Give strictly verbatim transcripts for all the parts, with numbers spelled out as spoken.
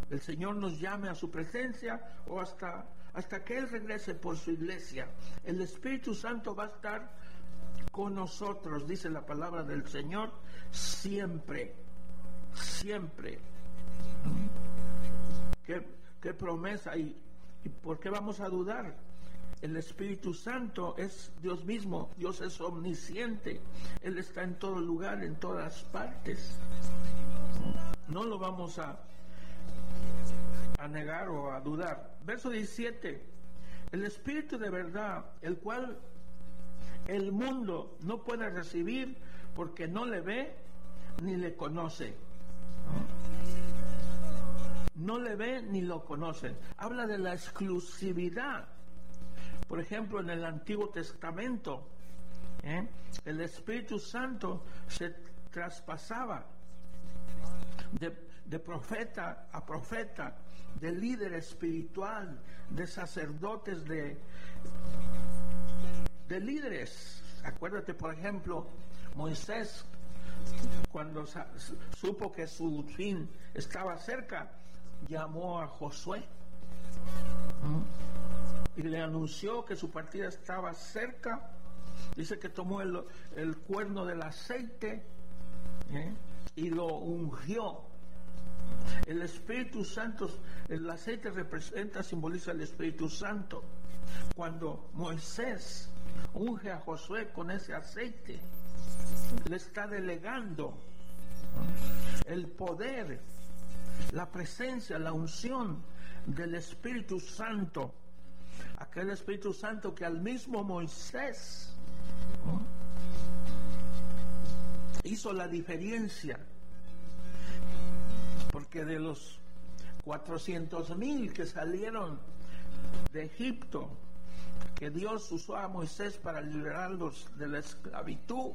el Señor nos llame a su presencia o hasta, hasta que Él regrese por su iglesia. El Espíritu Santo va a estar con nosotros, dice la palabra del Señor, siempre, siempre. ¿Qué, qué promesa? ¿Y, ¿Y por qué vamos a dudar? El Espíritu Santo es Dios mismo, Dios es omnisciente, Él está en todo lugar, en todas partes. No lo vamos a, a negar o a dudar. Verso diecisiete, el Espíritu de verdad, el cual el mundo no puede recibir porque no le ve ni le conoce. No le ve ni lo conoce. Habla de la exclusividad. Por ejemplo, en el Antiguo Testamento, ¿eh? el Espíritu Santo se traspasaba de, de profeta a profeta, de líder espiritual, de sacerdotes, de, de líderes. Acuérdate, por ejemplo, Moisés, cuando sa- supo que su fin estaba cerca, llamó a Josué. ¿Mm? Y le anunció que su partida estaba cerca. Dice que tomó el, el cuerno del aceite, ¿eh? y lo ungió. El Espíritu Santo, el aceite representa, simboliza el Espíritu Santo. Cuando Moisés unge a Josué con ese aceite, le está delegando el poder, la presencia, la unción del Espíritu Santo. Aquel Espíritu Santo que al mismo Moisés, ¿no?, hizo la diferencia, porque de los cuatrocientos mil que salieron de Egipto, que Dios usó a Moisés para liberarlos de la esclavitud,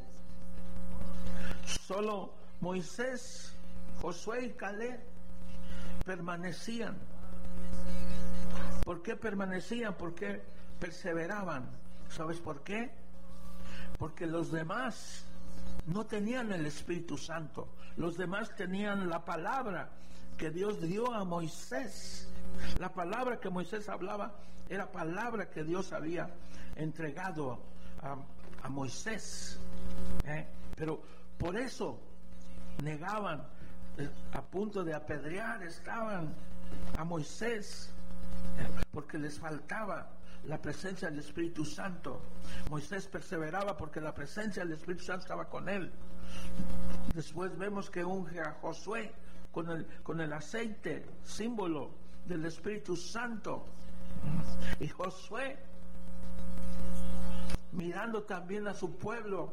solo Moisés, Josué y Caleb permanecían. ¿Por qué permanecían? ¿Por qué perseveraban? ¿Sabes por qué? Porque los demás no tenían el Espíritu Santo. Los demás tenían la palabra que Dios dio a Moisés. La palabra que Moisés hablaba era palabra que Dios había entregado a, a Moisés. ¿Eh? Pero por eso negaban, eh, a punto de apedrear estaban a Moisés, porque les faltaba la presencia del Espíritu Santo. Moisés perseveraba porque la presencia del Espíritu Santo estaba con él. Después vemos que unge a Josué con el, con el aceite, símbolo del Espíritu Santo. Y Josué, mirando también a su pueblo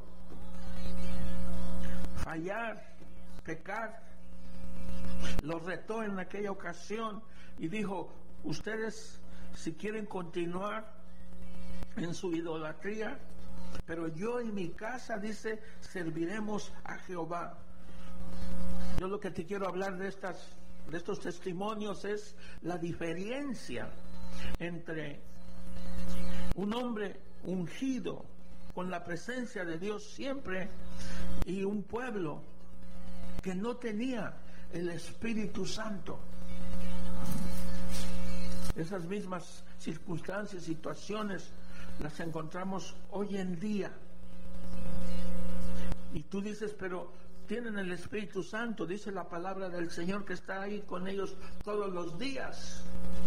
fallar, pecar, lo retó en aquella ocasión y dijo: ustedes, si quieren continuar en su idolatría, pero yo y mi casa, dice, serviremos a Jehová. Yo lo que te quiero hablar de estas, de estos testimonios es la diferencia entre un hombre ungido con la presencia de Dios siempre y un pueblo que no tenía el Espíritu Santo. Esas mismas circunstancias, situaciones, las encontramos hoy en día. Y tú dices, pero tienen el Espíritu Santo. Dice la palabra del Señor que está ahí con ellos todos los días.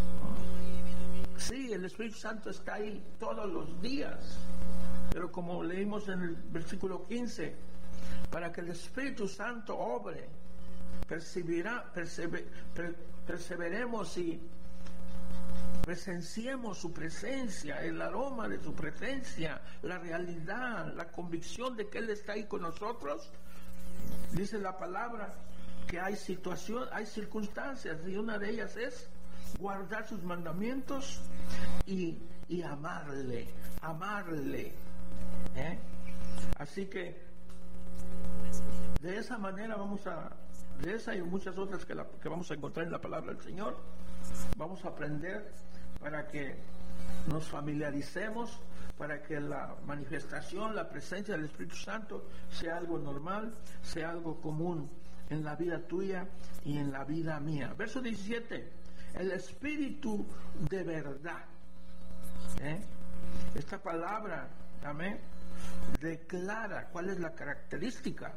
Sí, el Espíritu Santo está ahí todos los días. Pero como leímos en el versículo quince, para que el Espíritu Santo obre, perseverá, persever, per, perseveremos y presenciemos su presencia, el aroma de su presencia, la realidad, la convicción de que Él está ahí con nosotros. Dice la palabra que hay situación, hay circunstancias, y una de ellas es guardar sus mandamientos y, y amarle, amarle. ¿eh? Así que de esa manera vamos a, de esa y muchas otras que, la, que vamos a encontrar en la palabra del Señor, vamos a aprender para que nos familiaricemos, para que la manifestación, la presencia del Espíritu Santo sea algo normal, sea algo común en la vida tuya y en la vida mía. Verso diecisiete, el espíritu de verdad. ¿Eh? Esta palabra, amén, declara cuál es la característica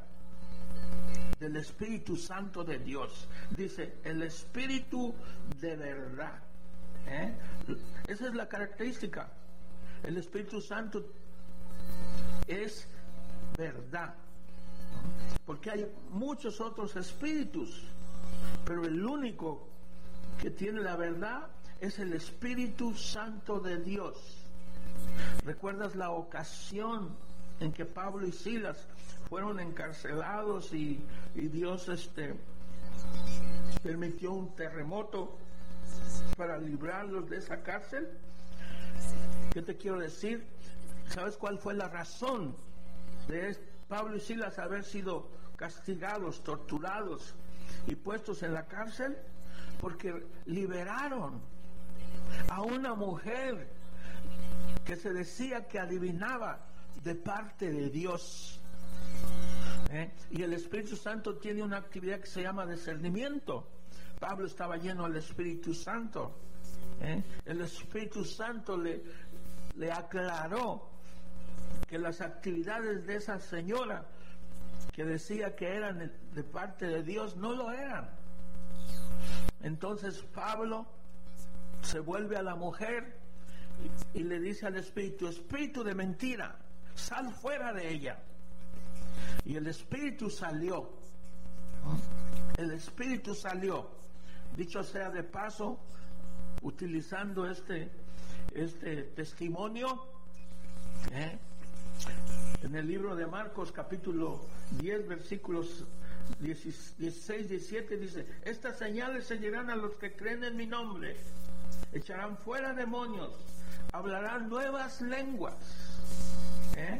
del Espíritu Santo de Dios. Dice, el Espíritu de verdad. ¿Eh? Esa es la característica. El Espíritu Santo es verdad. Porque hay muchos otros espíritus, pero el único que tiene la verdad es el Espíritu Santo de Dios. ¿Recuerdas la ocasión en que Pablo y Silas fueron encarcelados y, y Dios este, permitió un terremoto para librarlos de esa cárcel? ¿Qué te quiero decir? ¿Sabes cuál fue la razón de Pablo y Silas haber sido castigados, torturados y puestos en la cárcel? Porque liberaron a una mujer que se decía que adivinaba de parte de Dios. ¿Eh? Y el Espíritu Santo tiene una actividad que se llama discernimiento. Pablo estaba lleno del Espíritu Santo. ¿Eh? El Espíritu Santo le, le aclaró que las actividades de esa señora que decía que eran de parte de Dios no lo eran. Entonces Pablo se vuelve a la mujer y, y le dice al espíritu, espíritu de mentira, sal fuera de ella. Y el espíritu salió. El espíritu salió. Dicho sea de paso, utilizando este, este testimonio, ¿eh? en el libro de Marcos capítulo diez versículos dieciséis, diecisiete dice, estas señales seguirán a los que creen en mi nombre, echarán fuera demonios, hablarán nuevas lenguas. ¿Eh?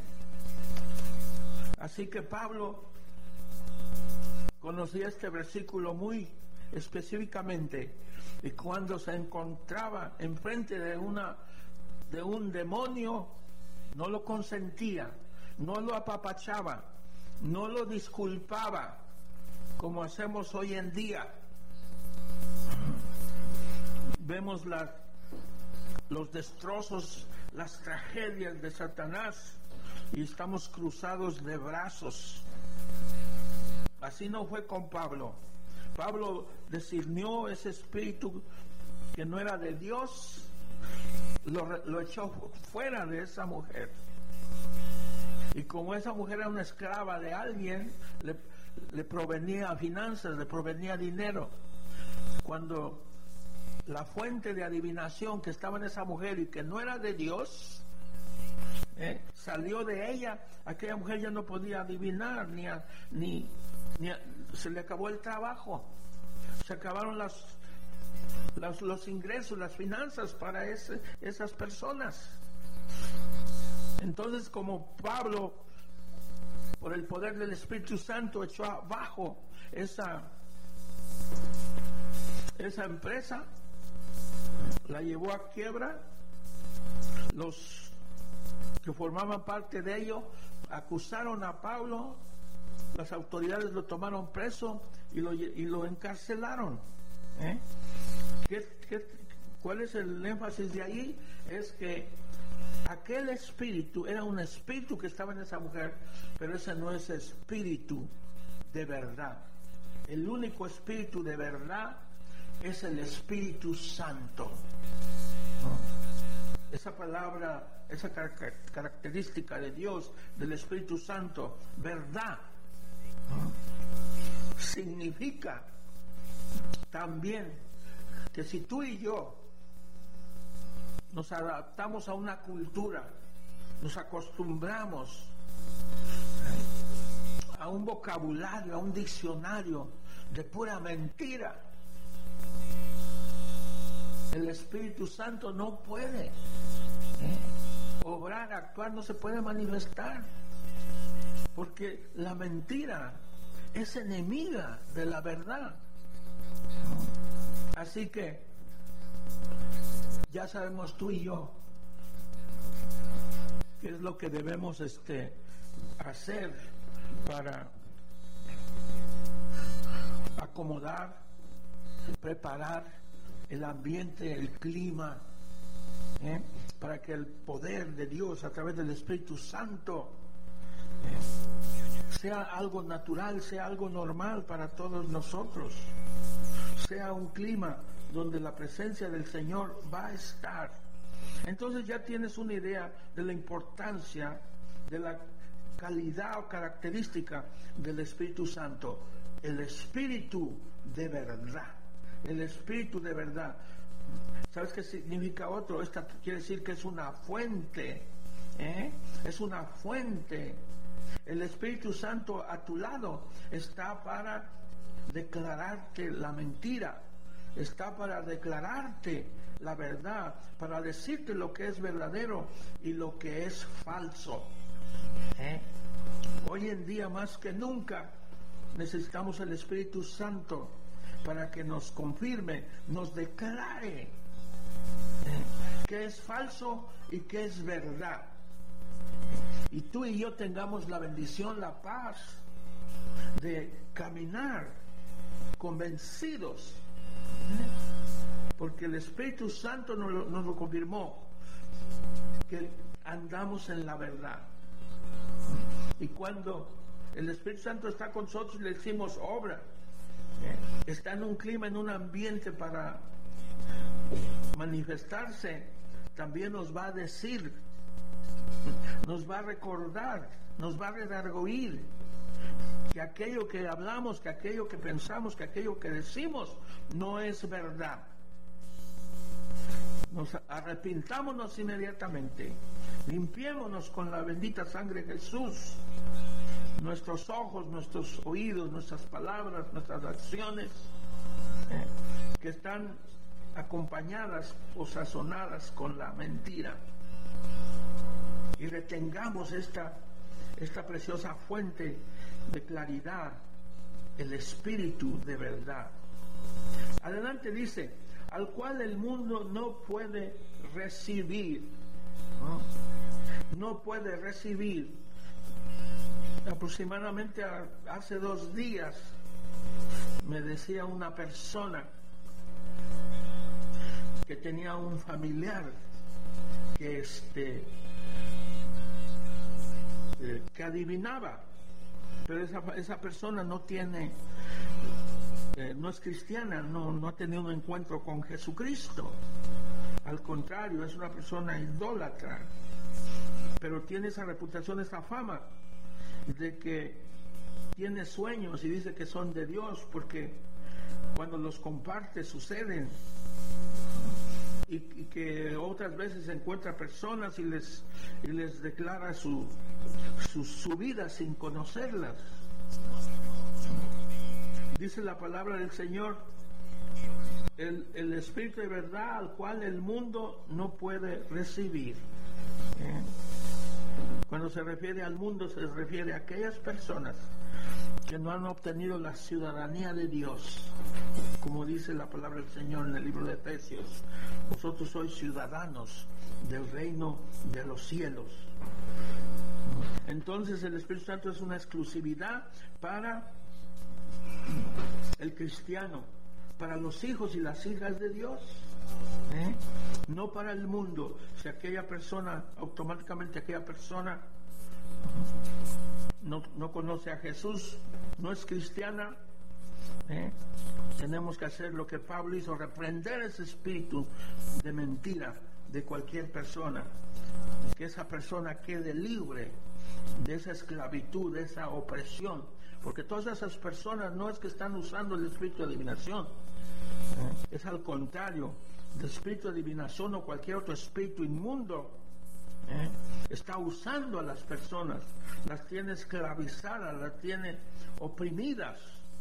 Así que Pablo conocía este versículo muy específicamente, y cuando se encontraba enfrente de una de un demonio, no lo consentía, no lo apapachaba, no lo disculpaba como hacemos hoy en día. Vemos la, los destrozos, las tragedias de Satanás y estamos cruzados de brazos. Así no fue con Pablo. Pablo discernió ese espíritu que no era de Dios, lo, lo echó fuera de esa mujer. Y como esa mujer era una esclava de alguien, le, le provenía finanzas, le provenía dinero. Cuando la fuente de adivinación que estaba en esa mujer y que no era de Dios, eh, salió de ella, aquella mujer ya no podía adivinar, ni, a, ni, ni a, se le acabó el trabajo, se acabaron las, las, los ingresos, las finanzas para ese, esas personas. Entonces, como Pablo, por el poder del Espíritu Santo, echó abajo esa, esa empresa, la llevó a quiebra, los que formaban parte de ello acusaron a Pablo, las autoridades lo tomaron preso y lo, y lo encarcelaron. ¿Eh? ¿Qué, qué, ¿Cuál es el énfasis de ahí? Es que aquel espíritu era un espíritu que estaba en esa mujer, pero ese no es espíritu de verdad. El único espíritu de verdad es el Espíritu Santo. ¿No? Esa palabra, esa car- característica de Dios, del Espíritu Santo, verdad, ¿no? Significa también que si tú y yo nos adaptamos a una cultura, nos acostumbramos a un vocabulario, a un diccionario de pura mentira, el Espíritu Santo no puede ¿eh? obrar, actuar, no se puede manifestar, porque la mentira es enemiga de la verdad. Así que ya sabemos tú y yo qué es lo que debemos este, hacer para acomodar, preparar el ambiente, el clima, ¿eh? para que el poder de Dios a través del Espíritu Santo ¿eh? sea algo natural, sea algo normal para todos nosotros, sea un clima donde la presencia del Señor va a estar. Entonces ya tienes una idea de la importancia, de la calidad o característica del Espíritu Santo. El Espíritu de verdad, el Espíritu de verdad. ¿Sabes qué significa otro? Esta quiere decir que es una fuente, ¿eh? Es una fuente. El Espíritu Santo a tu lado está para declararte la mentira, está para declararte la verdad, para decirte lo que es verdadero y lo que es falso. ¿Eh? Hoy en día más que nunca necesitamos el Espíritu Santo para que nos confirme, nos declare ¿eh? qué es falso y qué es verdad. Y tú y yo tengamos la bendición, la paz de caminar convencidos, ¿eh? porque el Espíritu Santo nos lo, nos lo confirmó, que andamos en la verdad. Y cuando el Espíritu Santo está con nosotros, le decimos obra, ¿eh? está en un clima, en un ambiente para manifestarse, también nos va a decir, nos va a recordar, nos va a redarguir que aquello que hablamos, que aquello que pensamos, que aquello que decimos no es verdad. Nos arrepintámonos inmediatamente, limpiémonos con la bendita sangre de Jesús, nuestros ojos, nuestros oídos, nuestras palabras, nuestras acciones, eh, que están acompañadas o sazonadas con la mentira, y retengamos esta, esta preciosa fuente de claridad, el Espíritu de verdad. Adelante dice, al cual el mundo no puede recibir, no, no puede recibir. Aproximadamente a, hace dos días me decía una persona que tenía un familiar que este eh, que adivinaba, pero esa, esa persona no tiene eh, no es cristiana, no, no ha tenido un encuentro con Jesucristo, al contrario, es una persona idólatra, pero tiene esa reputación, esa fama de que tiene sueños y dice que son de Dios, porque cuando los comparte suceden, y, y que otras veces encuentra personas y les y les declara su, su, su vida sin conocerlas. Dice la palabra del Señor, el, el Espíritu de verdad al cual el mundo no puede recibir. ¿Eh? Cuando se refiere al mundo, se refiere a aquellas personas que no han obtenido la ciudadanía de Dios, como dice la palabra del Señor en el libro de Efesios. Vosotros sois ciudadanos del reino de los cielos. Entonces el Espíritu Santo es una exclusividad para el cristiano, para los hijos y las hijas de Dios, ¿eh? no para el mundo. Si aquella persona, automáticamente aquella persona no, no conoce a Jesús, no es cristiana, ¿eh? tenemos que hacer lo que Pablo hizo, reprender ese espíritu de mentira de cualquier persona, que esa persona quede libre de esa esclavitud, de esa opresión, porque todas esas personas no es que están usando el espíritu de adivinación, ¿eh? es al contrario, el espíritu de adivinación o cualquier otro espíritu inmundo ¿eh? está usando a las personas, las tiene esclavizadas, las tiene oprimidas.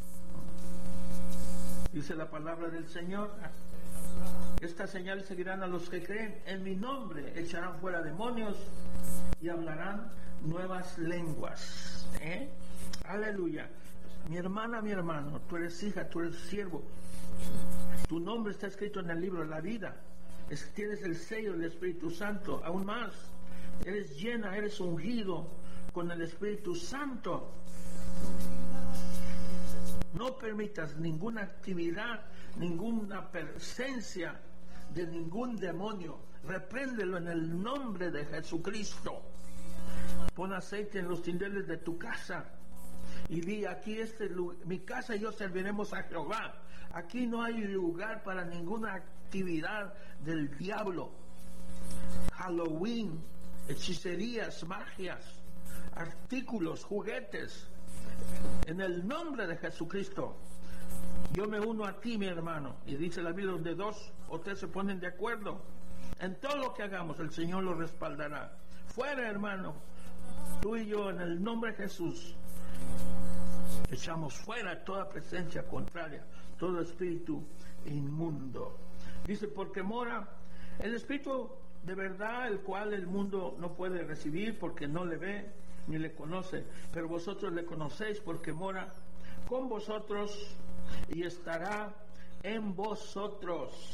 Dice la palabra del Señor, estas señales seguirán a los que creen en mi nombre, echarán fuera demonios y hablarán nuevas lenguas. ¿eh? Aleluya. Mi hermana, mi hermano, tú eres hija, tú eres siervo, tu nombre está escrito en el libro de la vida, es, tienes el sello del Espíritu Santo, aún más, eres llena, eres ungido con el Espíritu Santo. No permitas ninguna actividad, ninguna presencia de ningún demonio. Repréndelo en el nombre de Jesucristo. Pon aceite en los tindeles de tu casa y di: aquí este mi casa y yo serviremos a Jehová. Aquí no hay lugar para ninguna actividad del diablo. Halloween, hechicerías, magias, artículos, juguetes. En el nombre de Jesucristo, yo me uno a ti, mi hermano. Y dice la Biblia, donde dos o tres se ponen de acuerdo en todo lo que hagamos, el Señor lo respaldará. Fuera, hermano, tú y yo, en el nombre de Jesús, echamos fuera toda presencia contraria, todo espíritu inmundo. Dice: porque mora el espíritu de verdad, el cual el mundo no puede recibir, porque no le ve ni le conoce, pero vosotros le conocéis, porque mora con vosotros y estará en vosotros.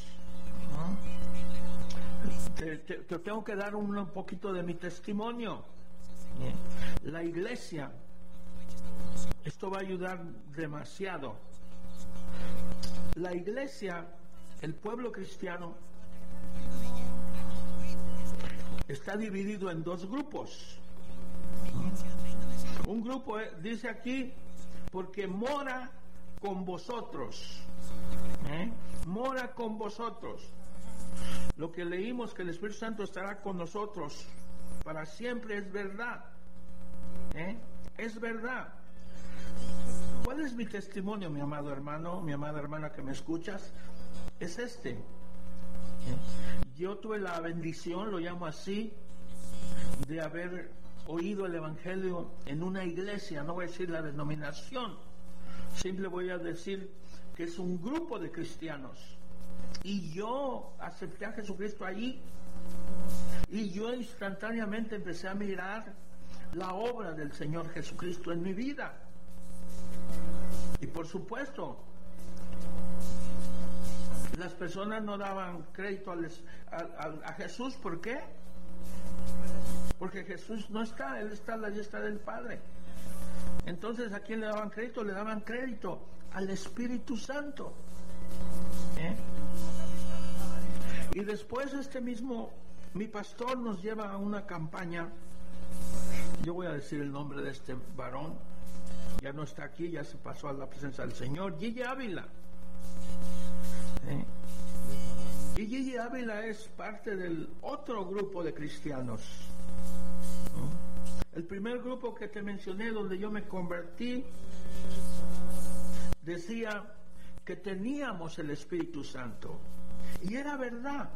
Te, te, te tengo que dar un, un poquito de mi testimonio. La iglesia, esto va a ayudar demasiado. La iglesia, el pueblo cristiano, está dividido en dos grupos. Un grupo dice aquí: porque mora con vosotros. ¿Eh? Mora con vosotros. Lo que leímos, que el Espíritu Santo estará con nosotros para siempre, es verdad. ¿Eh? Es verdad. ¿Cuál es mi testimonio, mi amado hermano, mi amada hermana que me escuchas? Es este. ¿Eh? Yo tuve la bendición, lo llamo así, de haber oído el Evangelio en una iglesia. No voy a decir la denominación, simple voy a decir que es un grupo de cristianos. Y yo acepté a Jesucristo allí, y yo instantáneamente empecé a mirar la obra del Señor Jesucristo en mi vida. Y por supuesto, las personas no daban crédito a, a, a Jesús. ¿Por qué? Porque Jesús no está, Él está a la diestra del Padre. Entonces, ¿a quién le daban crédito? Le daban crédito al Espíritu Santo. ¿Eh? Y después este mismo, mi pastor nos lleva a una campaña. Yo voy a decir el nombre de este varón. Ya no está aquí, ya se pasó a la presencia del Señor. Gigi Ávila. ¿Eh? Y Gigi Ávila es parte del otro grupo de cristianos. ¿No? El primer grupo que te mencioné, donde yo me convertí, decía que teníamos el Espíritu Santo. Y era verdad.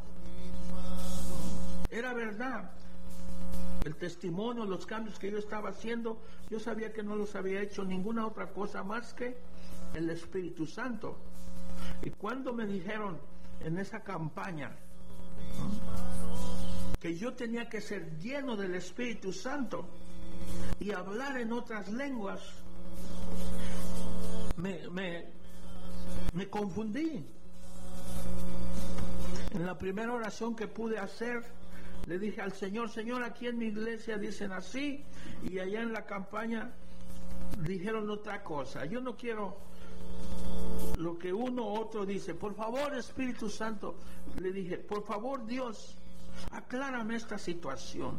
Era verdad. El testimonio, los cambios que yo estaba haciendo, yo sabía que no los había hecho ninguna otra cosa más que el Espíritu Santo. Y cuando me dijeron en esa campaña, ¿no?, que yo tenía que ser lleno del Espíritu Santo y hablar en otras lenguas, me, me, me confundí. En la primera oración que pude hacer, le dije al Señor: Señor, aquí en mi iglesia dicen así, y allá en la campaña dijeron otra cosa. Yo no quiero lo que uno u otro dice. Por favor, Espíritu Santo, le dije, por favor, Dios, aclárame esta situación.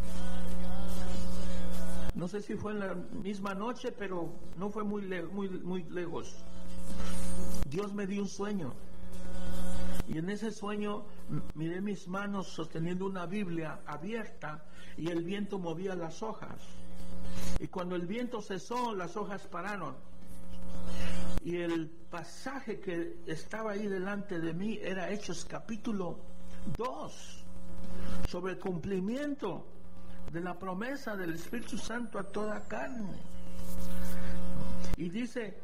No sé si fue en la misma noche, pero no fue muy, le- muy, muy lejos. Dios me dio un sueño. Y en ese sueño miré mis manos sosteniendo una Biblia abierta, y el viento movía las hojas. Y cuando el viento cesó, las hojas pararon. Y el pasaje que estaba ahí delante de mí era Hechos capítulo dos, sobre el cumplimiento de la promesa del Espíritu Santo a toda carne. Y dice: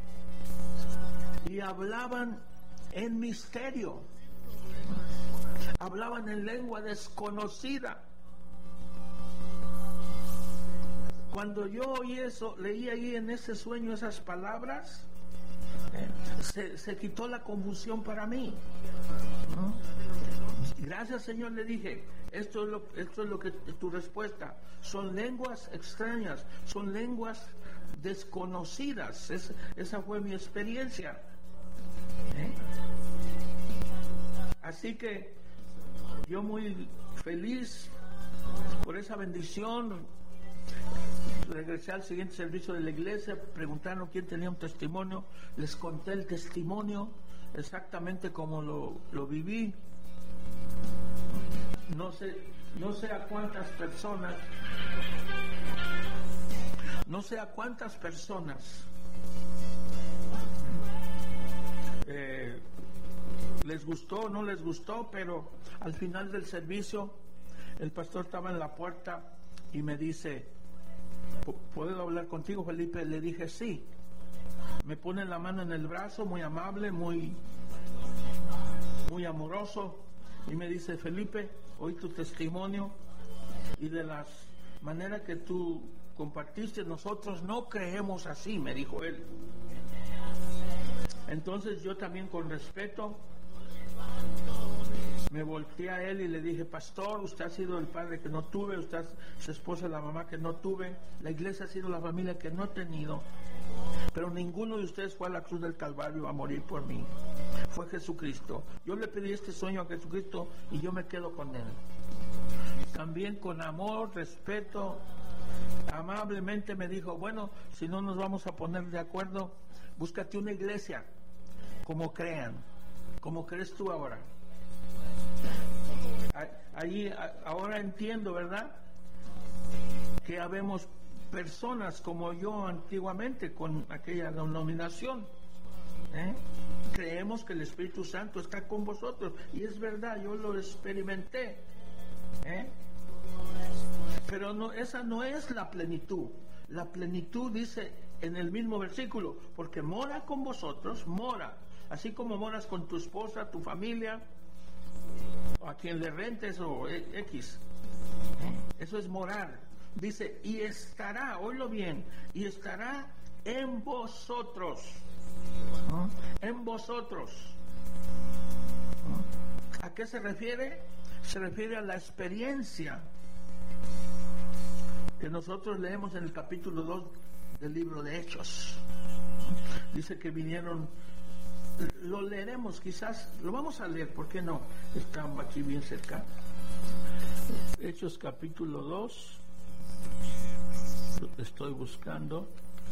y hablaban en misterio, hablaban en lengua desconocida. Cuando yo oí eso, leí ahí en ese sueño esas palabras, eh, se, se quitó la confusión para mí, ¿no? Gracias, Señor, le dije, esto es lo, esto es lo que tu respuesta. Son lenguas extrañas, son lenguas desconocidas. Es, esa fue mi experiencia. ¿Eh? Así que yo muy feliz por esa bendición. Regresé al siguiente servicio de la iglesia, preguntaron quién tenía un testimonio, les conté el testimonio exactamente como lo, lo viví. No sé, no sé a cuántas personas, no sé a cuántas personas eh, les gustó o no les gustó, pero al final del servicio el pastor estaba en la puerta y me dice: ¿puedo hablar contigo, Felipe? Le dije sí. Me pone la mano en el brazo, muy amable, muy muy amoroso, y me dice: Felipe, oí tu testimonio y de las maneras que tú compartiste, nosotros no creemos así, me dijo él. Entonces yo también, con respeto, me volteé a él y le dije: pastor, usted ha sido el padre que no tuve, usted es su esposa, la mamá que no tuve, la iglesia ha sido la familia que no he tenido, pero ninguno de ustedes fue a la cruz del Calvario a morir por mí. Fue Jesucristo. Yo le pedí este sueño a Jesucristo y yo me quedo con él. También con amor, respeto, amablemente me dijo: bueno, si no nos vamos a poner de acuerdo, búscate una iglesia como crean, como crees tú ahora. Allí ahora entiendo, ¿verdad?, que habemos personas como yo antiguamente con aquella denominación. ¿Eh? Creemos que el Espíritu Santo está con vosotros, y es verdad, yo lo experimenté. ¿Eh? Pero no, esa no es la plenitud. La plenitud dice en el mismo versículo: porque mora con vosotros, mora, así como moras con tu esposa, tu familia, o a quien le rentes o X. ¿Eh? Eso es morar. Dice: y estará, oílo bien, y estará en vosotros. ¿No? En vosotros. ¿No? ¿A qué se refiere? Se refiere a la experiencia que nosotros leemos en el capítulo dos del libro de Hechos. Dice que vinieron, lo leeremos, quizás lo vamos a leer, ¿por qué no? Estamos aquí bien cerca. Hechos capítulo dos, estoy buscando.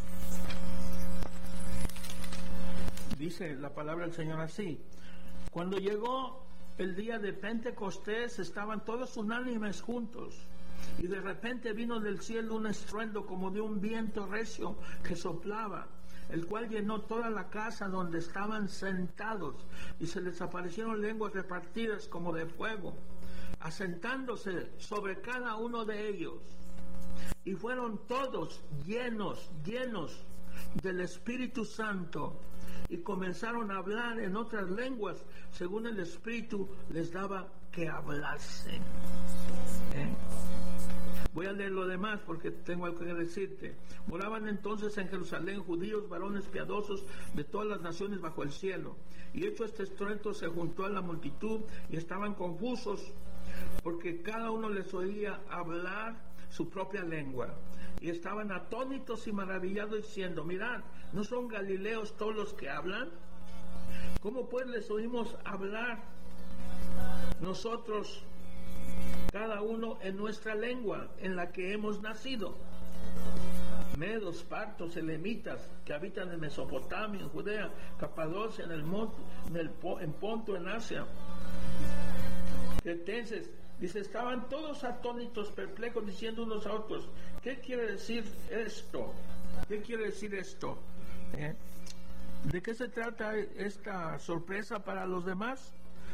Dice la palabra del Señor así: cuando llegó el día de Pentecostés, estaban todos unánimes juntos, y de repente vino del cielo un estruendo como de un viento recio que soplaba, el cual llenó toda la casa donde estaban sentados, y se les aparecieron lenguas repartidas como de fuego, asentándose sobre cada uno de ellos, y fueron todos llenos, llenos del Espíritu Santo, y comenzaron a hablar en otras lenguas según el Espíritu les daba que hablasen. ¿Eh? Voy a leer lo demás porque tengo algo que decirte. Moraban entonces en Jerusalén judíos, varones piadosos de todas las naciones bajo el cielo. Y hecho este estruendo, se juntó a la multitud y estaban confusos, porque cada uno les oía hablar su propia lengua. Y estaban atónitos y maravillados, diciendo: mirad, ¿no son galileos todos los que hablan? ¿Cómo pues les oímos hablar nosotros, cada uno en nuestra lengua, en la que hemos nacido? Medos, partos, elamitas, que habitan en Mesopotamia, en Judea, Capadocia, en el monte, en, el, en Ponto, en Asia, cretenses. Dice: estaban todos atónitos, perplejos, diciendo unos a otros: ¿qué quiere decir esto? ¿Qué quiere decir esto? ¿Eh? ¿De qué se trata esta sorpresa para los demás?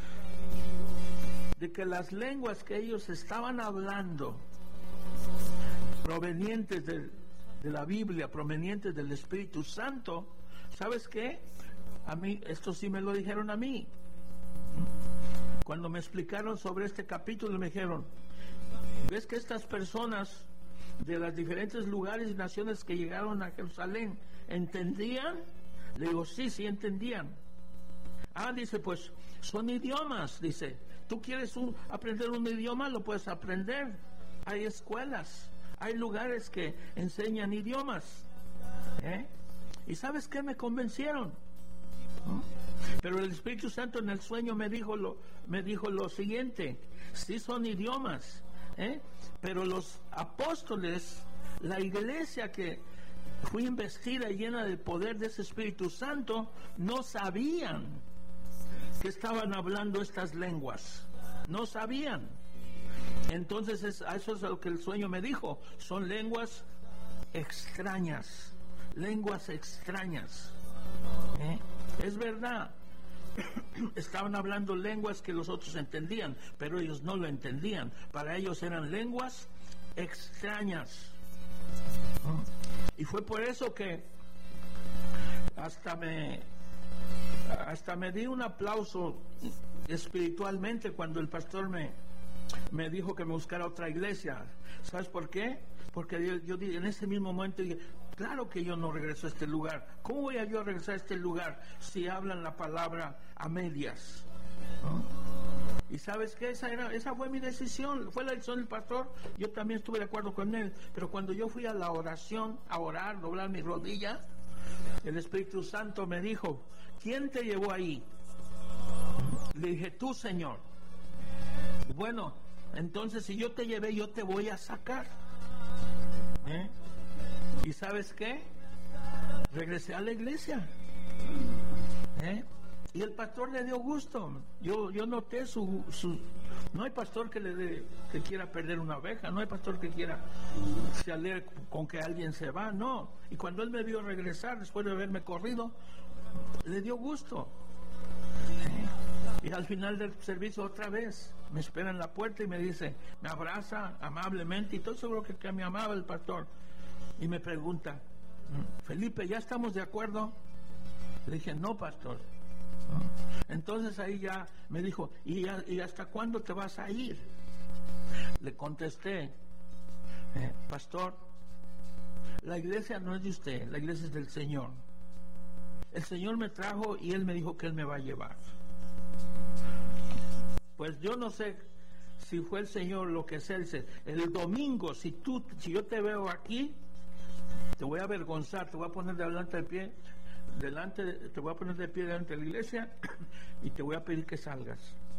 De que las lenguas que ellos estaban hablando, provenientes de, de la Biblia, provenientes del Espíritu Santo, ¿sabes qué? A mí, esto sí me lo dijeron a mí. Cuando me explicaron sobre este capítulo, me dijeron: ¿ves que estas personas de los diferentes lugares y naciones que llegaron a Jerusalén entendían? Le digo: sí, sí entendían. Ah, dice, pues son idiomas. Dice: ¿tú quieres un, aprender un idioma? Lo puedes aprender. Hay escuelas, hay lugares que enseñan idiomas. ¿Eh? ¿Y sabes qué? Me convencieron. ¿No? Pero el Espíritu Santo en el sueño me dijo lo, me dijo lo siguiente: sí son idiomas, ¿eh? Pero los apóstoles, la iglesia que fue investida y llena del poder de ese Espíritu Santo, no sabían que estaban hablando estas lenguas. No sabían. Entonces es, eso es lo que el sueño me dijo: son lenguas extrañas, lenguas extrañas. ¿Eh? Es verdad, estaban hablando lenguas que los otros entendían, pero ellos no lo entendían. Para ellos eran lenguas extrañas. Y fue por eso que hasta me hasta me di un aplauso espiritualmente cuando el pastor me me dijo que me buscara otra iglesia. ¿Sabes por qué? Porque yo, yo en ese mismo momento dije: claro que yo no regreso a este lugar. ¿Cómo voy a yo regresar a este lugar si hablan la palabra a medias? ¿No? Y sabes qué, esa era, esa fue mi decisión, fue la decisión del pastor. Yo también estuve de acuerdo con él. Pero cuando yo fui a la oración, a orar, doblar mi rodilla, el Espíritu Santo me dijo: ¿quién te llevó ahí? Le dije: tú, Señor. Bueno, entonces si yo te llevé, yo te voy a sacar. ¿Eh? ¿Y sabes qué? Regresé a la iglesia. ¿Eh? Y el pastor le dio gusto. Yo yo noté su, su... No hay pastor que le dé, que quiera perder una oveja. No hay pastor que quiera se alegre con que alguien se va. No. Y cuando él me vio regresar después de haberme corrido, le dio gusto. ¿Eh? Y al final del servicio otra vez me espera en la puerta y me dice, me abraza amablemente, y estoy seguro que, que me amaba el pastor. Y me pregunta: Felipe, ¿ya estamos de acuerdo? Le dije: no, pastor. Entonces ahí ya me dijo: ¿y, ya, ¿y hasta cuándo te vas a ir? Le contesté: eh, pastor, la iglesia no es de usted, la iglesia es del Señor. El Señor me trajo y Él me dijo que Él me va a llevar. Pues yo no sé si fue el Señor lo que sea. Dice: el domingo, si tú, si yo te veo aquí, te voy a avergonzar, te voy a poner delante de pie, delante, de, te voy a poner de pie delante de la iglesia y te voy a pedir que salgas.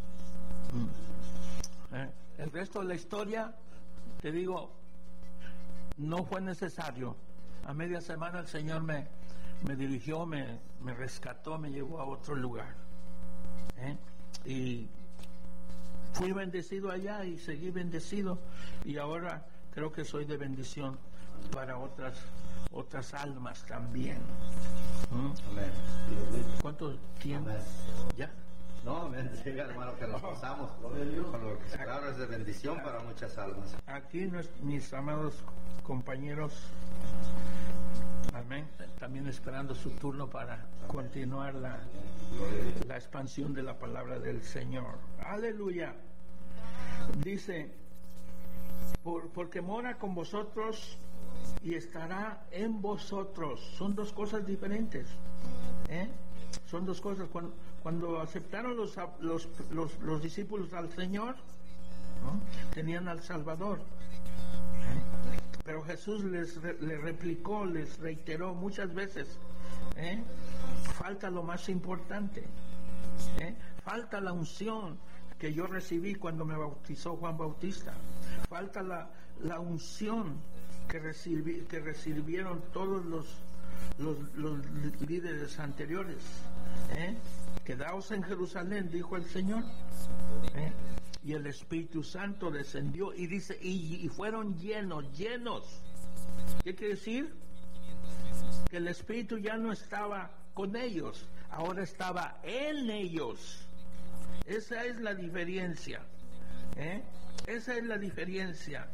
Mm. ¿Eh? El resto de la historia, te digo, no fue necesario. A media semana el Señor me, me dirigió, me, me rescató, me llevó a otro lugar. ¿Eh? Y fui bendecido allá y seguí bendecido, y ahora creo que soy de bendición para otras otras almas también. ¿Mm? Amén. ¿Cuánto tiempo? Amén. ¿Ya? No, bendiga, hermano, que nos pasamos con lo que claro es de bendición para muchas almas. Aquí mis amados compañeros, amén, también esperando su turno para continuar la, la expansión de la palabra del Señor. Aleluya. Dice: Por, porque mora con vosotros y estará en vosotros. Son dos cosas diferentes. ¿Eh? Son dos cosas. Cuando, cuando aceptaron los, los, los, los discípulos al Señor, ¿no?, tenían al Salvador. ¿Eh? Pero Jesús les, les replicó, les reiteró muchas veces: ¿eh? falta lo más importante. ¿Eh? Falta la unción que yo recibí cuando me bautizó Juan Bautista. Falta la, la unción que, recibí, que recibieron todos los, los, los líderes anteriores. ¿Eh? Quedaos en Jerusalén, dijo el Señor. ¿Eh? Y el Espíritu Santo descendió y dice, y, y fueron llenos, llenos. ¿Qué quiere decir? Que el Espíritu ya no estaba con ellos, ahora estaba en ellos. Esa es la diferencia. ¿Eh? Esa es la diferencia.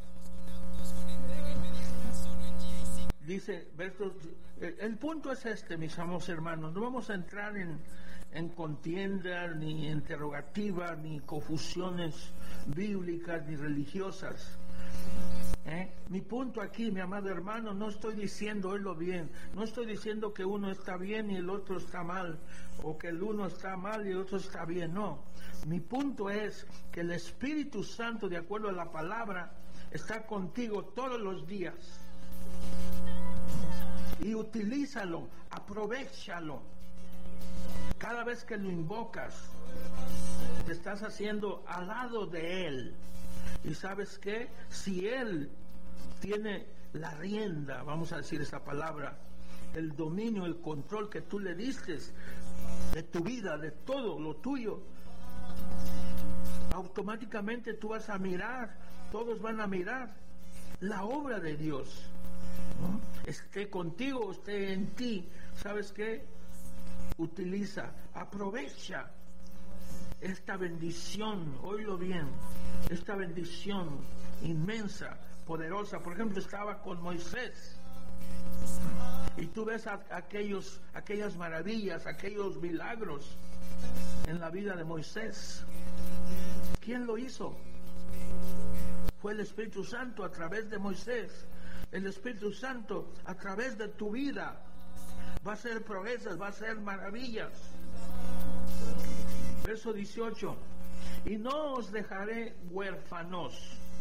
Dice, versos, el, el punto es este, mis amados hermanos. No vamos a entrar en, en contienda, ni interrogativas, ni confusiones bíblicas, ni religiosas. ¿Eh? Mi punto aquí, mi amado hermano, no estoy diciendo, oílo bien, no estoy diciendo que uno está bien y el otro está mal, o que el uno está mal y el otro está bien, no. Mi punto es que el Espíritu Santo, de acuerdo a la palabra, está contigo todos los días. y utilízalo, aprovéchalo. Cada vez que lo invocas, te estás haciendo al lado de Él. Y ¿sabes qué? Si Él tiene la rienda, vamos a decir esa palabra, el dominio, el control que tú le diste de tu vida, de todo lo tuyo, automáticamente tú vas a mirar, todos van a mirar la obra de Dios, ¿no? Esté contigo, esté en ti. ¿Sabes qué? Utiliza, aprovecha esta bendición, oílo bien, esta bendición inmensa, poderosa. Por ejemplo, estaba con Moisés y tú ves a, a aquellos, aquellas maravillas, aquellos milagros en la vida de Moisés. ¿Quién lo hizo? Fue el Espíritu Santo a través de Moisés. El Espíritu Santo a través de tu vida va a hacer proezas, va a hacer maravillas. Verso dieciocho: y no os dejaré huérfanos.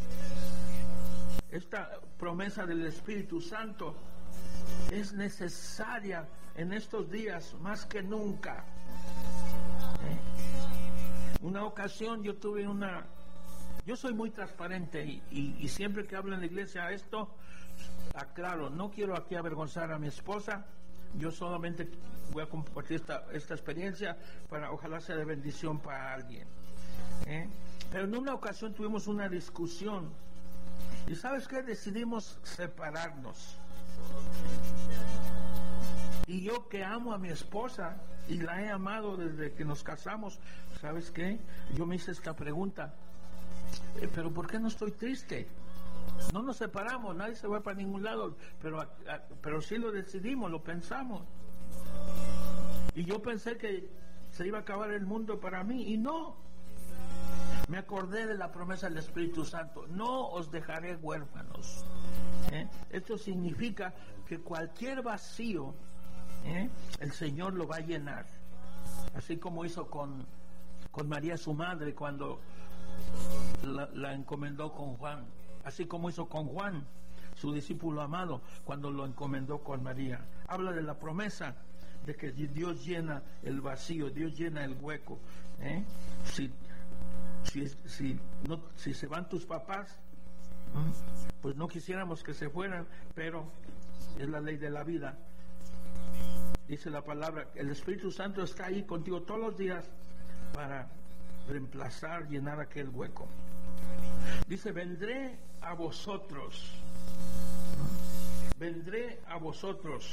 Esta promesa del Espíritu Santo es necesaria en estos días más que nunca. ¿Eh? Una ocasión yo tuve una... Yo soy muy transparente y, y, y siempre que hablo en la iglesia esto, aclaro, no quiero aquí avergonzar a mi esposa. Yo solamente voy a compartir esta, esta experiencia para ojalá sea de bendición para alguien. ¿Eh? Pero en una ocasión tuvimos una discusión y ¿sabes qué? Decidimos separarnos. Y yo que amo a mi esposa y la he amado desde que nos casamos, ¿sabes qué? Yo me hice esta pregunta, eh, pero ¿por qué no estoy triste? No nos separamos, nadie se va para ningún lado, pero, a, a, pero sí lo decidimos, lo pensamos. Y yo pensé que se iba a acabar el mundo para mí, y no. Me acordé de la promesa del Espíritu Santo: no os dejaré huérfanos. ¿Eh? Esto significa que cualquier vacío, ¿eh? el Señor lo va a llenar. Así como hizo con, con María su madre cuando la, la encomendó con Juan. Así como hizo con Juan, su discípulo amado, cuando lo encomendó con María. Habla de la promesa de que Dios llena el vacío, Dios llena el hueco. ¿eh? Si, si, si, no, si se van tus papás, ¿eh? pues no quisiéramos que se fueran, pero es la ley de la vida. Dice la palabra, el Espíritu Santo está ahí contigo todos los días para reemplazar, llenar aquel hueco. Dice, vendré a vosotros, vendré a vosotros.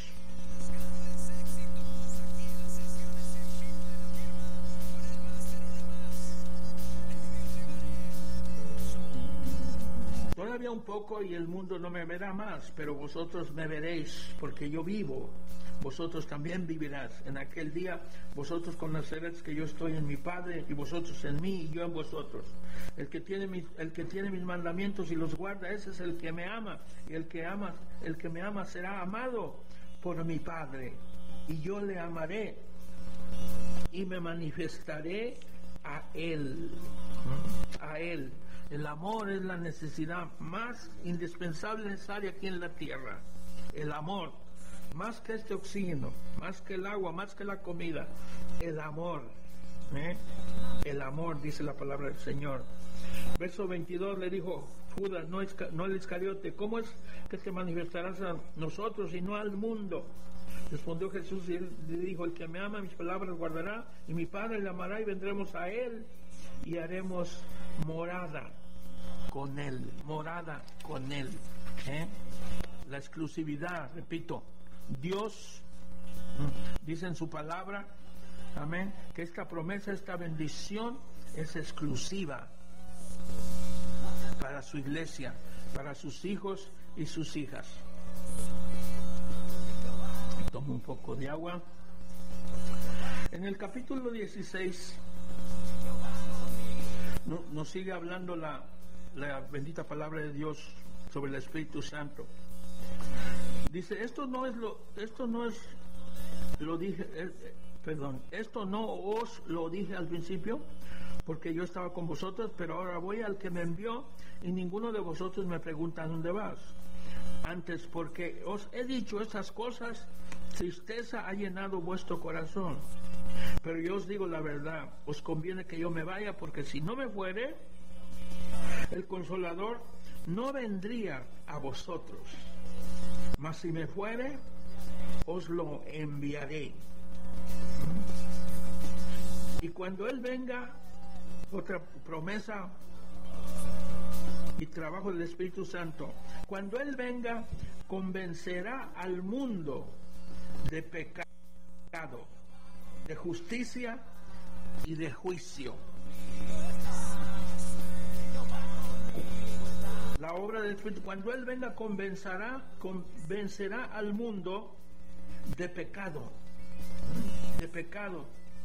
Todavía un poco y el mundo no me verá más, pero vosotros me veréis, porque yo vivo. Vosotros también vivirás. En aquel día vosotros conoceréis que yo estoy en mi Padre, y vosotros en mí, y yo en vosotros. El que tiene mis, el que tiene mis mandamientos y los guarda, ese es el que me ama. Y el que ama, el que me ama será amado por mi Padre. Y yo le amaré y me manifestaré a Él. A Él. El amor es la necesidad más indispensable, necesaria aquí en la tierra. El amor. Más que este oxígeno, más que el agua, más que la comida, el amor, ¿eh? el amor, dice la palabra del Señor. Verso veintidós, le dijo Judas, no, es, no el Iscariote, ¿cómo es que te manifestarás a nosotros y no al mundo? Respondió Jesús y él le dijo, el que me ama mis palabras guardará, y mi Padre le amará, y vendremos a él y haremos morada con él, morada con él. ¿eh? La exclusividad, repito, Dios dice en su palabra, amén, que esta promesa, esta bendición es exclusiva para su iglesia, para sus hijos y sus hijas. Tomo un poco de agua. En el capítulo dieciséis no, nos sigue hablando la, la bendita palabra de Dios sobre el Espíritu Santo. Dice, esto no es lo, esto no es, lo dije, eh, eh, perdón, esto no os lo dije al principio, porque yo estaba con vosotros, pero ahora voy al que me envió, y ninguno de vosotros me pregunta dónde vas. Antes, porque os he dicho estas cosas, tristeza ha llenado vuestro corazón. Pero yo os digo la verdad, os conviene que yo me vaya, porque si no me fuere, el Consolador no vendría a vosotros. Mas si me fuere, os lo enviaré. Y cuando Él venga, otra promesa y trabajo del Espíritu Santo, cuando Él venga, convencerá al mundo de pecado, de justicia y de juicio. La obra del Espíritu, cuando Él venga, convencerá, convencerá al mundo de pecado, de pecado.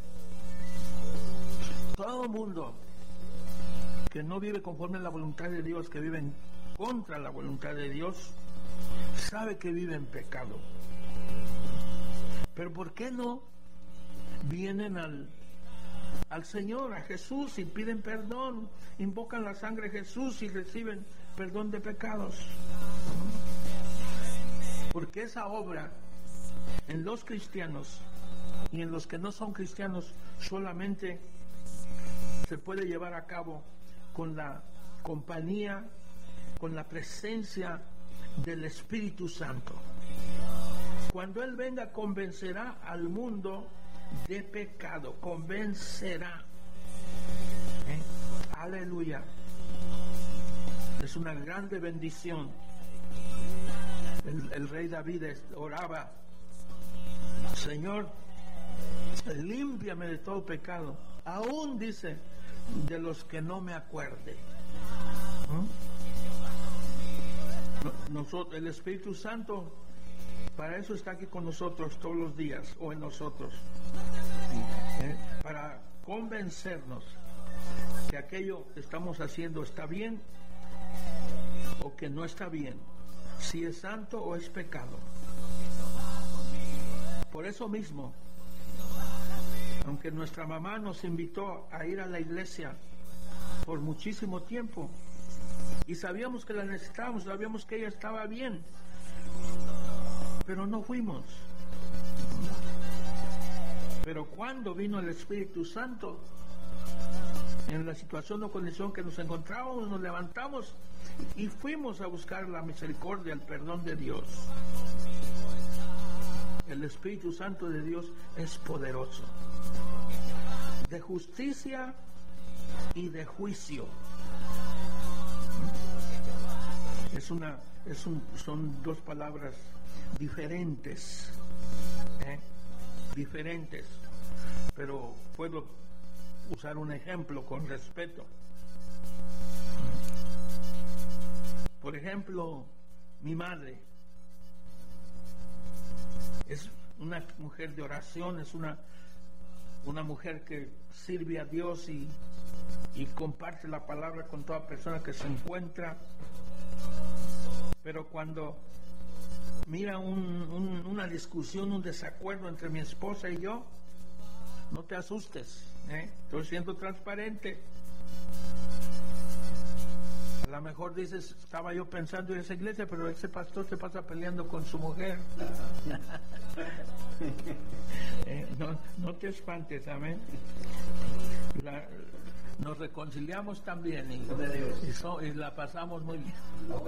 Todo mundo que no vive conforme a la voluntad de Dios, que vive contra la voluntad de Dios, sabe que vive en pecado. Pero ¿por qué no vienen al, al Señor, a Jesús, y piden perdón, invocan la sangre de Jesús y reciben perdón de pecados? Porque esa obra en los cristianos y en los que no son cristianos solamente se puede llevar a cabo con la compañía, con la presencia del Espíritu Santo. Cuando Él venga, convencerá al mundo de pecado, convencerá. ¿Eh? Aleluya. Es una grande bendición. El, el rey David oraba: Señor, límpiame de todo pecado, aún dice, de los que no me acuerde. ¿Mm? Nosotros, el Espíritu Santo, para eso está aquí con nosotros todos los días, o en nosotros, ¿eh? Para convencernos que aquello que estamos haciendo está bien o que no está bien, si es santo o es pecado. Por eso mismo, aunque nuestra mamá nos invitó a ir a la iglesia por muchísimo tiempo, y sabíamos que la necesitábamos, sabíamos que ella estaba bien, pero no fuimos. Pero cuando vino el Espíritu Santo, en la situación o condición que nos encontrábamos, nos levantamos y fuimos a buscar la misericordia, el perdón de Dios. El Espíritu Santo de Dios es poderoso, de justicia y de juicio. Es una, es un, son dos palabras diferentes, ¿eh? diferentes, pero puedo usar un ejemplo con respeto. Por ejemplo, mi madre es una mujer de oración, es una, una mujer que sirve a Dios y, y comparte la palabra con toda persona que se encuentra. Pero cuando mira un, un, una discusión, un desacuerdo entre mi esposa y yo, no te asustes, ¿eh? Estoy siendo transparente. A lo mejor dices, estaba yo pensando en esa iglesia, pero ese pastor se pasa peleando con su mujer. eh, no, no te espantes, amén. La, nos reconciliamos también y, y, so, y la pasamos muy bien.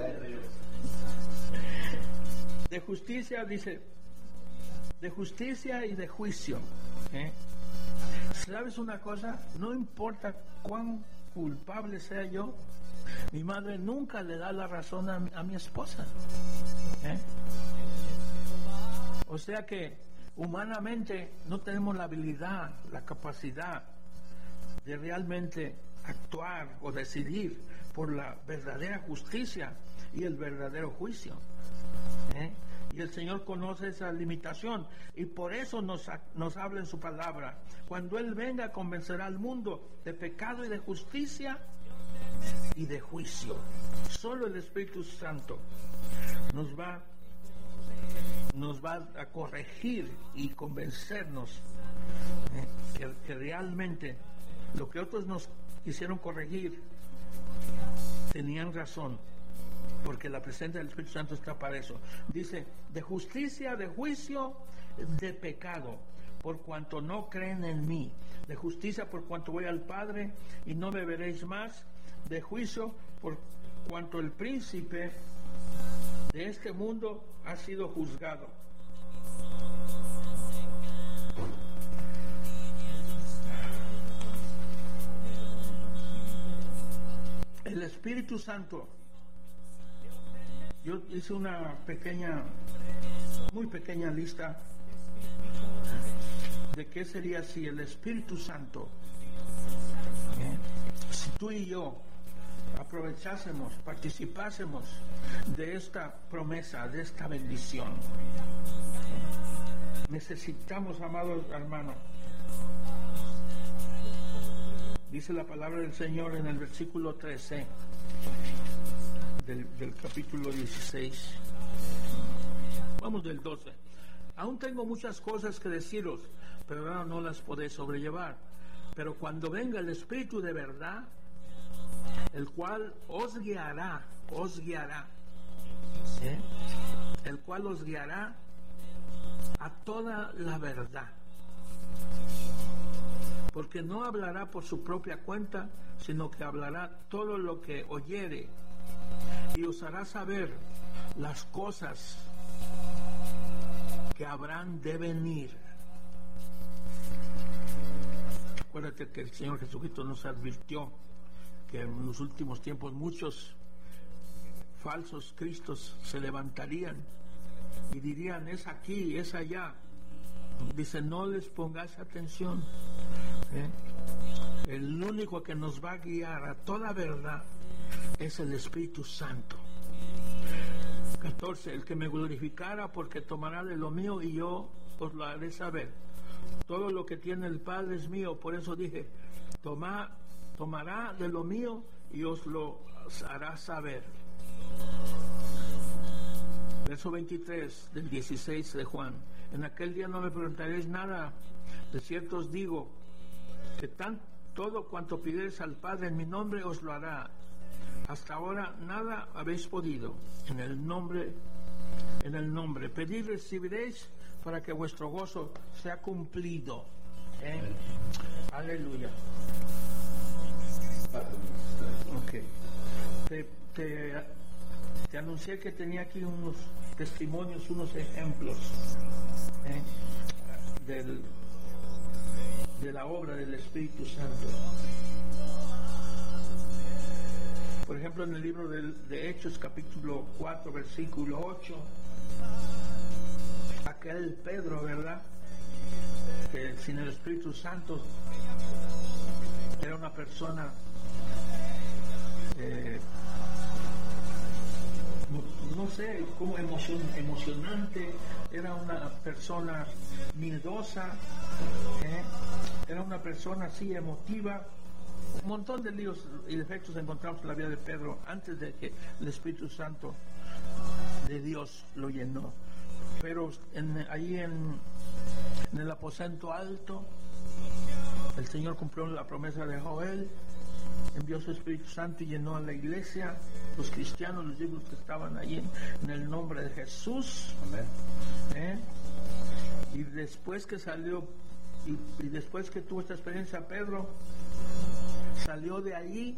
De justicia, dice, de justicia y de juicio. ¿eh? ¿Sabes una cosa? No importa cuán culpable sea yo, mi madre nunca le da la razón a mi, a mi esposa. ¿eh? O sea que humanamente no tenemos la habilidad, la capacidad de realmente actuar o decidir por la verdadera justicia y el verdadero juicio. ¿eh? Y el Señor conoce esa limitación y por eso nos, nos habla en su palabra. Cuando Él venga, convencerá al mundo de pecado y de justicia y de juicio. Solo el Espíritu Santo nos va nos va a corregir y convencernos ¿eh? que, que realmente lo que otros nos quisieron corregir tenían razón porque la presencia del Espíritu Santo está para eso. Dice, de justicia, de juicio, de pecado, por cuanto no creen en mí. De justicia, por cuanto voy al Padre y no me veréis más. De juicio, por cuanto el príncipe de este mundo ha sido juzgado. El Espíritu Santo. Yo hice una pequeña, muy pequeña lista de qué sería si el Espíritu Santo, ¿eh? si tú y yo aprovechásemos, participásemos de esta promesa, de esta bendición. Necesitamos, amados hermanos, dice la palabra del Señor en el versículo trece del, del capítulo dieciséis. Vamos del doce. Aún tengo muchas cosas que deciros, pero ahora no las podéis sobrellevar. Pero cuando venga el Espíritu de verdad, el cual os guiará, os guiará, ¿eh? el cual os guiará a toda la verdad. Porque no hablará por su propia cuenta, sino que hablará todo lo que oyere, y os hará saber las cosas que habrán de venir. Acuérdate que el Señor Jesucristo nos advirtió que en los últimos tiempos muchos falsos cristos se levantarían y dirían, es aquí, es allá. Dice, no les pongáis atención. ¿Eh? El único que nos va a guiar a toda verdad es el Espíritu Santo. catorce. El que me glorificara, porque tomará de lo mío y yo os lo haré saber. Todo lo que tiene el Padre es mío, por eso dije, toma, tomará de lo mío y os lo hará saber. Verso veintitrés del dieciséis de Juan. En aquel día no me preguntaréis nada, de cierto os digo, que tan, todo cuanto pidiereis al Padre en mi nombre os lo hará. Hasta ahora nada habéis podido. En el nombre, en el nombre. Pedid, recibiréis, para que vuestro gozo sea cumplido. ¿Eh? Aleluya. Ok. Te, te, te anuncié que tenía aquí unos testimonios, unos ejemplos ¿eh? del, de la obra del Espíritu Santo. Por ejemplo, en el libro de, de Hechos, capítulo cuatro, versículo ocho, aquel Pedro, ¿verdad?, que sin el Espíritu Santo era una persona eh, no, no sé, como emocion, emocionante, era una persona miedosa, ¿eh? era una persona así emotiva. Un montón de líos y defectos encontramos en la vida de Pedro antes de que el Espíritu Santo de Dios lo llenó. Pero en, ahí en, en el aposento alto, el Señor cumplió la promesa de Joel, envió su Espíritu Santo y llenó a la iglesia, los cristianos, los discípulos que estaban allí, en, en el nombre de Jesús. Amén. ¿Eh? Y después que salió, y, y después que tuvo esta experiencia, Pedro salió de allí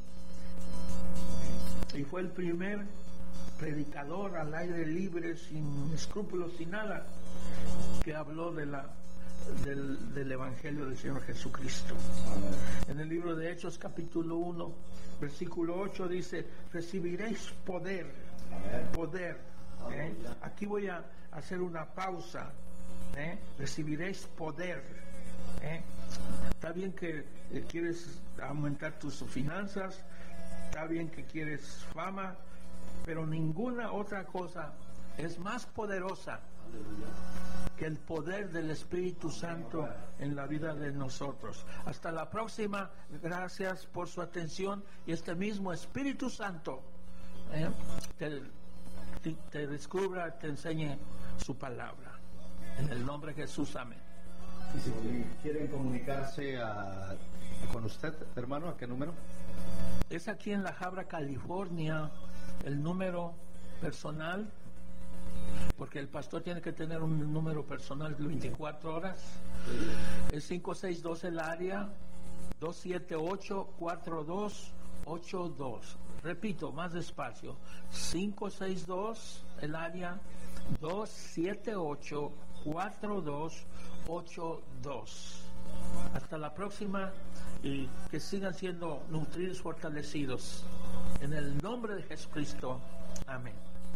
y fue el primer predicador al aire libre, sin escrúpulos, sin nada, que habló de la, del, del Evangelio del Señor Jesucristo. Amén. En el libro de Hechos, capítulo uno, versículo ocho, dice, recibiréis poder. Amén. Poder. ¿eh? Aquí voy a hacer una pausa. ¿eh? Recibiréis poder. ¿eh? Está bien que eh, quieres aumentar tus finanzas, está bien que quieres fama, pero ninguna otra cosa es más poderosa que el poder del Espíritu Santo en la vida de nosotros. Hasta la próxima. Gracias por su atención, y este mismo Espíritu Santo ¿eh? te, te, te descubra, te enseñe su palabra. En el nombre de Jesús, amén. Y si quieren comunicarse a, con usted, hermano, ¿a qué número? Es aquí en La Habra, California, el número personal, porque el pastor tiene que tener un número personal de veinticuatro horas. El cinco seis dos el área dos siete ocho cuatro dos ocho dos. Repito, más despacio. cinco seis dos el área dos siete ocho cuatro dos ocho dos. Hasta la próxima y que sigan siendo nutridos, fortalecidos. En el nombre de Jesucristo. Amén.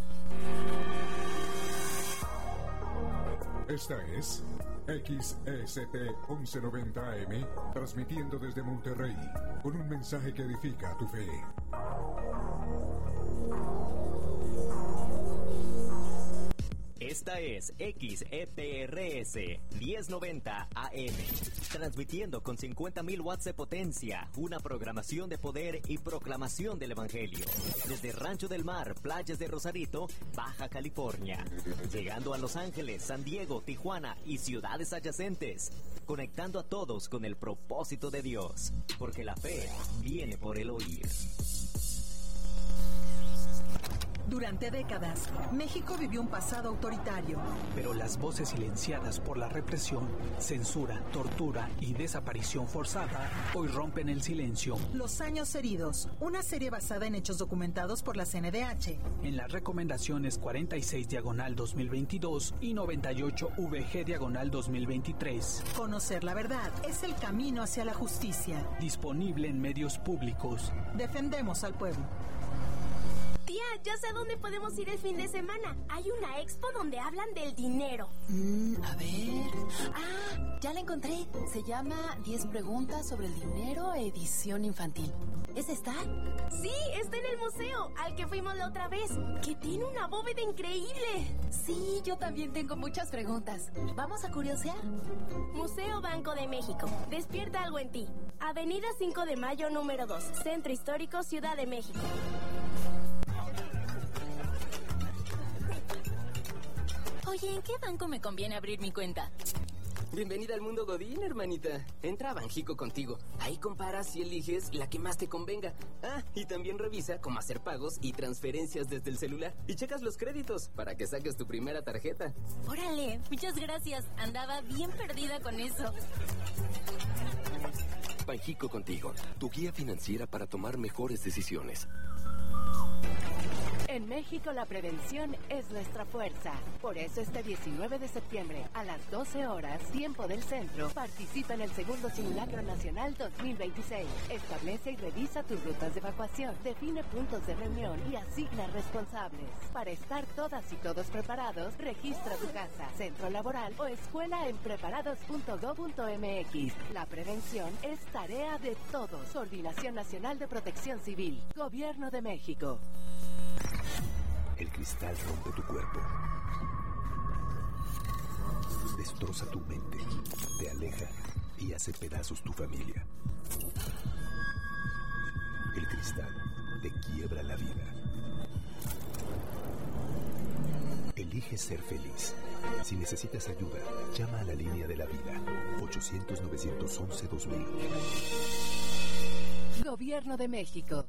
Esta es X E S T once noventa A M, transmitiendo desde Monterrey, con un mensaje que edifica tu fe. Esta es X E P R S diez noventa A M, transmitiendo con cincuenta mil watts de potencia, una programación de poder y proclamación del Evangelio, desde Rancho del Mar, playas de Rosarito, Baja California, llegando a Los Ángeles, San Diego, Tijuana y ciudades adyacentes, conectando a todos con el propósito de Dios, porque la fe viene por el oír. Durante décadas, México vivió un pasado autoritario. Pero las voces silenciadas por la represión, censura, tortura y desaparición forzada hoy rompen el silencio. Los años heridos, una serie basada en hechos documentados por la C N D H. En las recomendaciones cuarenta y seis diagonal dos mil veintidós y noventa y ocho V G diagonal dos mil veintitrés. Conocer la verdad es el camino hacia la justicia. Disponible en medios públicos. Defendemos al pueblo. Tía, ya sé a dónde podemos ir el fin de semana. Hay una expo donde hablan del dinero. Mm, a ver... Ah, ya la encontré. Se llama diez preguntas sobre el dinero, edición infantil. ¿Es esta? Sí, está en el museo, al que fuimos la otra vez, que tiene una bóveda increíble. Sí, yo también tengo muchas preguntas. ¿Vamos a curiosear? Museo Banco de México. Despierta algo en ti. Avenida cinco de Mayo, número dos. Centro Histórico, Ciudad de México. Oye, ¿en qué banco me conviene abrir mi cuenta? Bienvenida al mundo Godín, hermanita. Entra a Banjico contigo. Ahí comparas y eliges la que más te convenga. Ah, y también revisa cómo hacer pagos y transferencias desde el celular. Y checas los créditos para que saques tu primera tarjeta. Órale, muchas gracias. Andaba bien perdida con eso. Banjico contigo, tu guía financiera para tomar mejores decisiones. En México la prevención es nuestra fuerza. Por eso este diecinueve de septiembre a las doce horas, tiempo del centro, participa en el segundo Simulacro Nacional dos mil veintiséis. Establece y revisa tus rutas de evacuación, define puntos de reunión y asigna responsables. Para estar todas y todos preparados, registra tu casa, centro laboral o escuela en preparados punto gob punto eme equis. La prevención es tarea de todos. Coordinación Nacional de Protección Civil. Gobierno de México. El cristal rompe tu cuerpo, destroza tu mente, te aleja y hace pedazos tu familia. El cristal te quiebra la vida. Elige ser feliz. Si necesitas ayuda, llama a la línea de la vida, ochocientos, novecientos once, dos mil. Gobierno de México.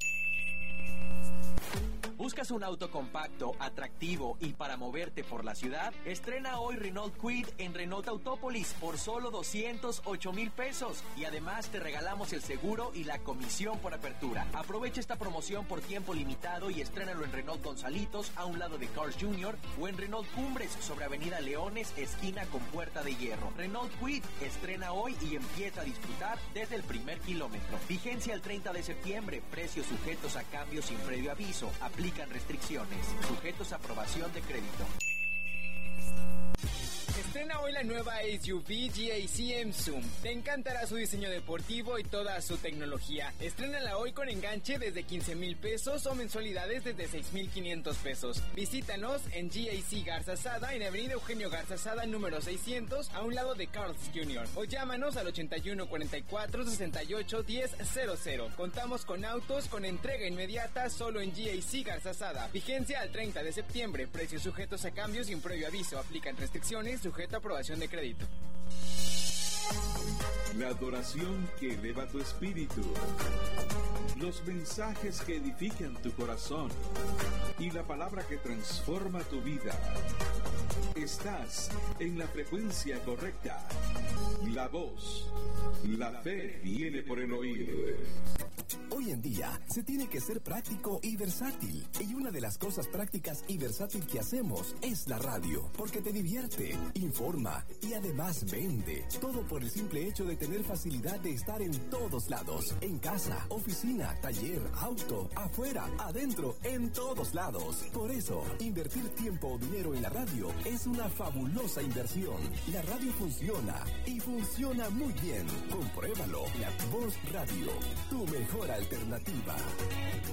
¿Buscas un auto compacto, atractivo y para moverte por la ciudad? Estrena hoy Renault Kwid en Renault Autópolis por solo doscientos ocho mil pesos. Y además te regalamos el seguro y la comisión por apertura. Aprovecha esta promoción por tiempo limitado y estrénalo en Renault Gonzalitos, a un lado de Carl's junior, o en Renault Cumbres, sobre Avenida Leones, esquina con Puerta de Hierro. Renault Kwid estrena hoy y empieza a disfrutar desde el primer kilómetro. Vigencia el treinta de septiembre. Precios sujetos a cambios sin previo aviso. Aplican restricciones. Sujetos a aprobación de crédito. Estrena hoy la nueva S U V G A C M Zoom. Te encantará su diseño deportivo y toda su tecnología. Estrénala hoy con enganche desde quince mil pesos o mensualidades desde seis mil quinientos pesos. Visítanos en G A C Garza Sada, en Avenida Eugenio Garza Sada, número seiscientos, a un lado de Carl's junior O llámanos al ochenta y uno cuarenta y cuatro sesenta y ocho diez cero cero. Contamos con autos con entrega inmediata solo en G A C Garza Sada. Vigencia al treinta de septiembre. Precios sujetos a cambios sin previo aviso. Aplican restricciones. Sujeto a aprobación de crédito. la adoración que eleva tu espíritu, los mensajes que edifican tu corazón y la palabra que transforma tu vida. Estás en la frecuencia correcta. La voz, la fe viene por el oír. Hoy en día se tiene que ser práctico y versátil. Y una de las cosas prácticas y versátil que hacemos es la radio. Porque te divierte, informa y además vende. Todo por el simple hecho de tener facilidad de estar en todos lados. En casa, oficina, taller, auto, afuera, adentro, en todos lados. Por eso, invertir tiempo o dinero en la radio es una fabulosa inversión. La radio funciona y funciona muy bien. Compruébalo. La Voz Radio, tu mejor alternativa.